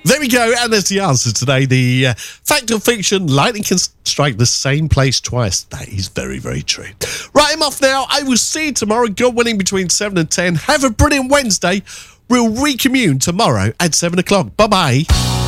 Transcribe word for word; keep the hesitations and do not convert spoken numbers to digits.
There we go, and there's the answer today. The uh, fact or fiction, lightning can strike the same place twice. That is very, very true. Right, I'm off now. I will see you tomorrow, God willing, between seven and ten. Have a brilliant Wednesday. We'll recommune tomorrow at seven o'clock. Bye-bye.